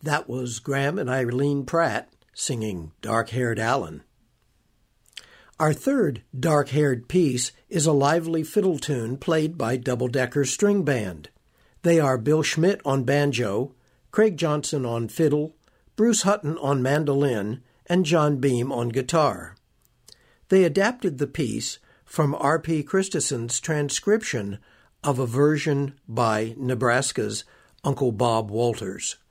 That was Graham and Eileen Pratt singing Dark-Haired Alan. Our third dark-haired piece is a lively fiddle tune played by Double Decker String Band. They are Bill Schmidt on banjo, Craig Johnson on fiddle, Bruce Hutton on mandolin, and John Beam on guitar. They adapted the piece from R.P. Christeson's transcription of a version by Nebraska's Uncle Bob Walters.